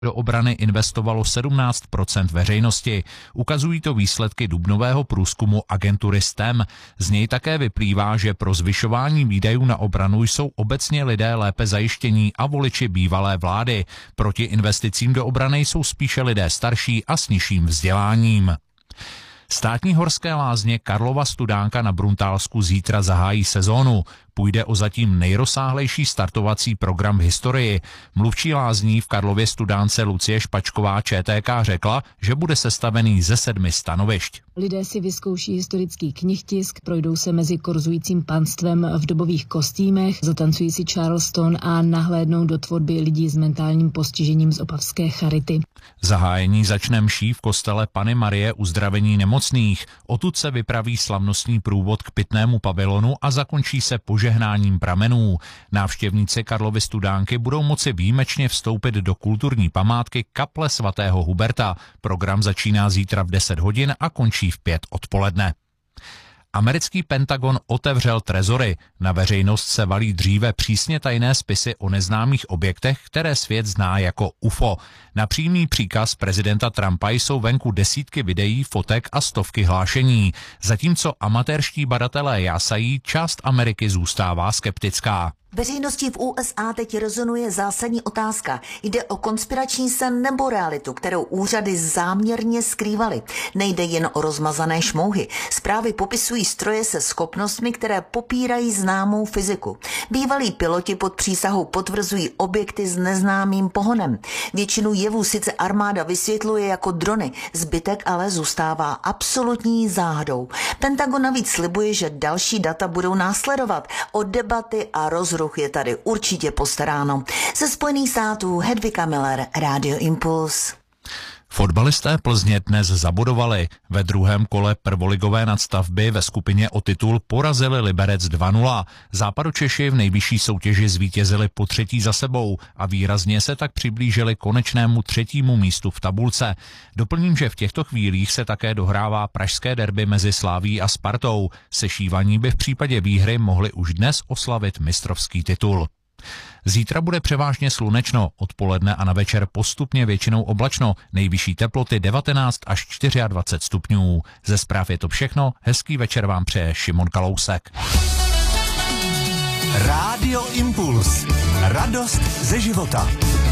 do obrany investovalo 17% veřejnosti. Ukazují to výsledky dubnového průzkumu agentury STEM. Z něj také vyplývá, že pro zvyšování výdajů na obranu jsou obecně lidé lépe zajištění a voliči bývalé vlády. Proti investicím do obrany jsou spíše lidé starší a s nižším vzděláním. Státní horské lázně Karlova Studánka na Bruntálsku zítra zahájí sezónu. Půjde o zatím nejrozsáhlejší startovací program v historii. Mluvčí lázní v Karlově Studánce Lucie Špačková ČTK řekla, že bude sestavený ze 7 stanovišť. Lidé si vyzkouší historický knihtisk, projdou se mezi korzujícím panstvem v dobových kostýmech, zatancují si Charleston a nahlédnou do tvorby lidí s mentálním postižením z opavské charity. Zahájení začne mší v kostele Panny Marie Uzdravení nemocných. Odtud se vypraví slavnostní průvod k pitnému pavilonu a zakončí se požehnáním pramenů. Návštěvníci Karlovy Studánky budou moci výjimečně vstoupit do kulturní památky kaple svatého Huberta. Program začíná zítra v 10 hodin a končí v 5 odpoledne. Americký Pentagon otevřel trezory. Na veřejnost se valí dříve přísně tajné spisy o neznámých objektech, které svět zná jako UFO. Na přímý příkaz prezidenta Trumpa jsou venku desítky videí, fotek a stovky hlášení. Zatímco amatérští badatelé jásají, část Ameriky zůstává skeptická. Veřejností v USA teď rezonuje zásadní otázka. Jde o konspirační sen nebo realitu, kterou úřady záměrně skrývaly. Nejde jen o rozmazané šmouhy. Zprávy popisují stroje se schopnostmi, které popírají známou fyziku. Bývalí piloti pod přísahou potvrzují objekty s neznámým pohonem. Většinu jevů sice armáda vysvětluje jako drony, zbytek ale zůstává absolutní záhadou. Pentagon navíc slibuje, že další data budou následovat. O debaty a rozruch je tady určitě postaráno. Ze Spojených států Hedvika Miller, Radio Impuls. Fotbalisté Plzně dnes zabodovali. Ve druhém kole prvoligové nadstavby ve skupině o titul porazili Liberec 2-0. Západočeši v nejvyšší soutěži zvítězili po 3. za sebou a výrazně se tak přiblížili konečnému 3. místu v tabulce. Doplním, že v těchto chvílích se také dohrává pražské derby mezi Slavií a Spartou. Sešívaní by v případě výhry mohli už dnes oslavit mistrovský titul. Zítra bude převážně slunečno, odpoledne a na večer postupně většinou oblačno, nejvyšší teploty 19 až 24 stupňů. Ze zpráv je to všechno, hezký večer vám přeje Šimon Kalousek. Rádio Impuls. Radost ze života.